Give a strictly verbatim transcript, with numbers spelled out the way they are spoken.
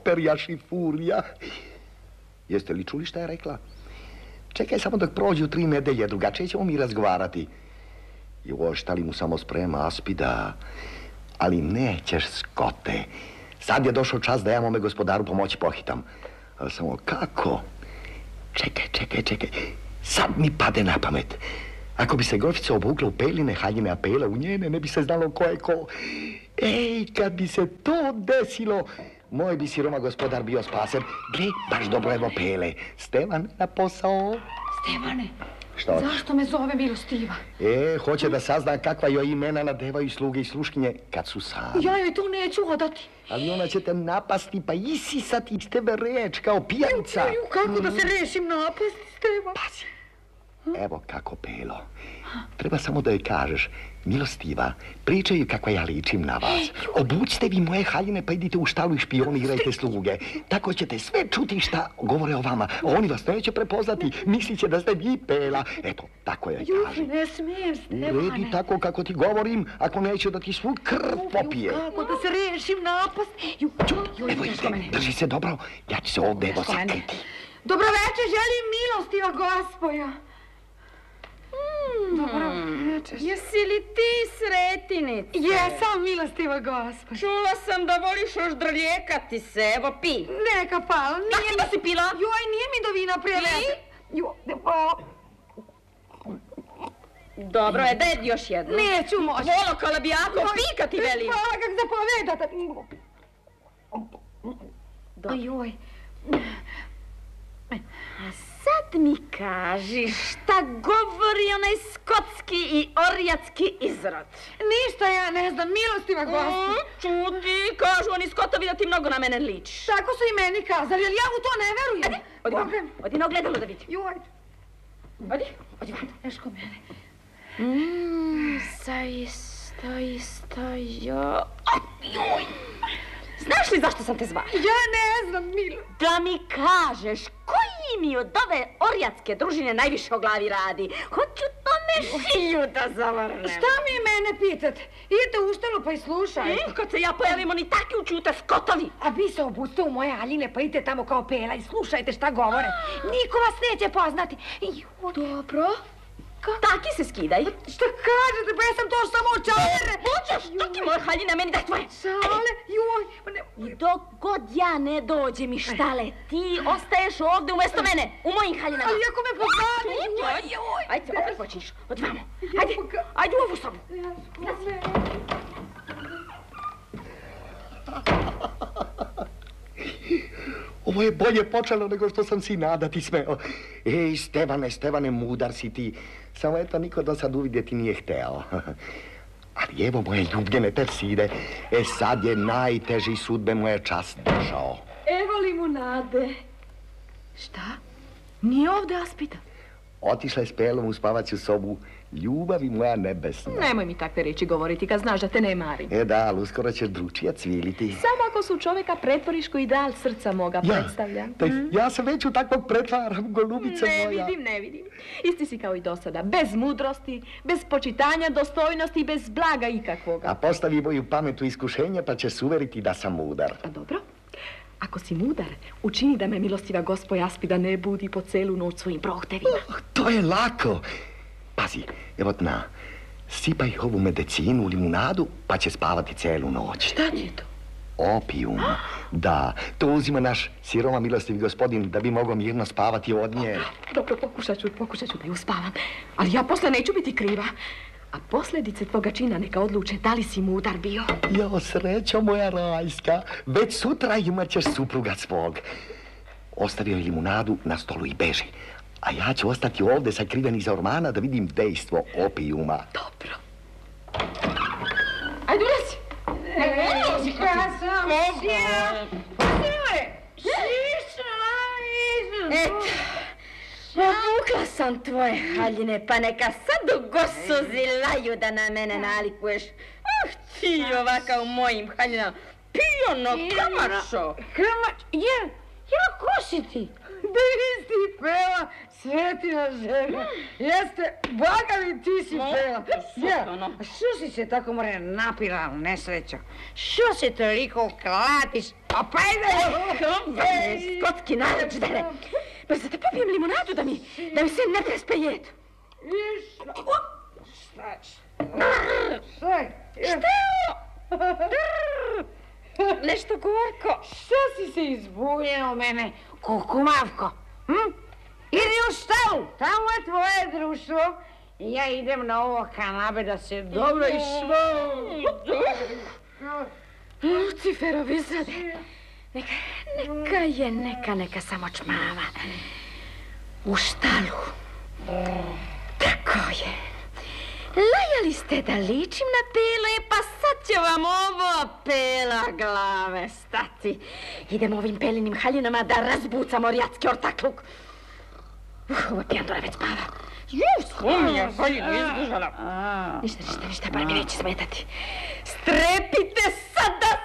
potperja šifurija. Jeste li čuli šta je rekla? Čekaj samo dok prođu tri nedelje, drugačije ćemo mi razgovarati. Joj, šta li mu samo sprema Aspida? Ali nećeš, Skote. Sad je došao čas da ja mome gospodaru pomoći pohitam. Ali samo kako? Čekaj, čekaj, čekaj. Sad mi pade na pamet. Ako bi se Golfica obukla u peline, haljine, a pele u njene, ne bi se znalo ko je ko. Ej, kad bi se to desilo, moj bi siroma gospodar bio spasen. Gle, baš dobro, evo pele. Stevan na posao. Stevane, što? Zašto me zove milostiva? E, hoće da sazna kakva joj imena nadevaju sluge i sluškinje kad su sami. Ja joj to neću odati. Ali ona će te napasti pa isisati iz tebe reč kao pijanica. Ju, ju, kako da se rešim napasti, Stevan? Pazi. Evo kako, Pelo. Treba samo da joj kažeš, milostiva, pričaju kakva ja ličim na vas. Obucite vi moje haljine pa idite u štalu i špionirajte sluge. Tako ćete sve čuti šta govore o vama. Oni vas neće prepoznati, mislit će da ste vi Pela. Eto, tako joj kaže. Ju, ne smijem, Stevane. Uredi tako kako ti govorim, ako neće da ti svu krv popije. Ju, kako da se rešim napast. Ju, ju, evo ide, drži se dobro, ja ću se ovdje evo sakriti. Dobro večer, želim milostiva gospoja. Hmm. Dobro večer. Jesi li ti Sretinice? Jesam, milostiva gospođa. Čula sam da voliš još drljekati se, evo pi. Neka pala, nije mi... Da si pila? Joj, nije mi do vina prevete. Joj, pa... Dobro je, daj još jednu. Neću moći. Volo kalabijako, pika ti velim. Hvala kak zapovedate. Dobro. Joj. A sad mi kaži šta govori onaj skotski i orijatski izrod. Ništa ja ne znam, milostiva gospođa. Mm, čuti, kažu oni Skotovi da ti mnogo na mene ličiš. Tako su i meni kazali, ali ja u to ne verujem. Odi, odi, odi na ogledalo da vidim. Joj. Odi, odi van. Teško mene. Mmm, zaista, isto, jo. Joj. Znaš li zašto sam te zvala? Ja ne znam, Milo. Da mi kažeš, koji mi od ove orijatske družine najviše o glavi radi? Hoću tome šilju da zavrnem. Šta mi mene pitate? Idite u štelu pa i slušajte. Mm, kad se ja pojavim, oni taki učute Skotovi. A vi se obucite u moje haljine pa idite tamo kao Pela i slušajte šta govore. Niko vas neće poznati. Dobro. Taki se skidaj. Šta kažete, pa ja sam to samo čale. Bučo, što ti moje haljine, meni daj tvoje. Šale, joj. I dok god ja ne dođem iz štale, ti ostaješ ovdje umjesto mene, u mojim haljinama. Ali ako me poznate, joj, joj. Ajde, opet počniš, odi vamo. Ajde, ajde u ovu sobu. Ovo je bolje počelo nego što sam si nadati smeo. Ej, Stevane, Stevane, mudar si ti. Samo eto, niko do sad uvidjeti nije hteo. Ali evo moje ljubljene Perside. E, sad je najteži sudbe moje čas došao. Evo limunade. Šta? Nije ovdje Aspida? Otišla je s Pelom u spavaću sobu. Ljubavi moja nebesna. Nemoj mi takve reči govoriti kad znaš da te ne marim. E da, ali uskoro ćeš drugčije cviliti. Samo ako su čovjeka pretvoriš ko ideal srca moga ja, predstavlja. Te, mm. Ja se već u takvog pretvaram, golubice ne moja. Ne vidim, ne vidim. Isti si kao i do sada. Bez mudrosti, bez počitanja, dostojnosti i bez blaga ikakvoga. A postavi moju pamet u iskušenje pa ćeš uveriti da sam mudar. A dobro. Ako si mudar, učini da me milostiva gospoja Aspida ne budi po celu noć svojim prohtevima. Oh, to je lako. Pazi, evo dna, sipaj ovu medicinu u limunadu, pa će spavati celu noć. Šta ti je to? Opijum. Da, to uzima naš siroma milostivi gospodin da bi mogao mirno spavati od nje. Dobro, pokušat ću, pokušat ću da ju spavam. Ali ja posle neću biti kriva. A posljedice tvoga čina neka odluče da li si mudar bio. Jo, srećo moja rajska, već sutra imat ćeš supruga svog. Ostavio je limunadu na stolu i beži. A ja ću ostati ovdje sakriven iza ormana da vidim dejstvo opijuma. Dobro. Ajde, ulazi. Nečka sam sjela. Šišla iz... Eto, obukla sam tvoje haljine, pa neka sad u gosuzi laju da na mene nalikuješ. Ah, ti ovaka u mojim haljinama. Pijano, krmačo. Krmač, jel, jel, ko si ti? Da nisi peva, Svetina žena. Jeste, Boga mi ti si peva. Ja, što si se tako more napila, nesrećo? Što se toliko klatiš? A pa ide! Skotski naročdare. Brzo da popijem limonadu da mi, da mi se ne prespe jed. Išla. Šta je? Šta je? Šta je ovo? Nešto gorko. Šta si se izbunjao mene, kukumavko? Hm? Idi u stavu, tamo je tvoje društvo. I ja idem na ovo kanabe da se dobro išmolim. Luciferov izrade. Neka, neka je, neka, neka samo čmava. U štalu. Tako je. Lajali ste da ličim na pele, pa sad će vam ovo pela glave stati. Idemo ovim pelinim haljinama da razbucamo orjatski ortakluk. Uh, ova pijandora već spava. Ju, sumnja, haljinu izgužala. Ništa, ništa, ništa, bar mi neće smetati. Strepite sad da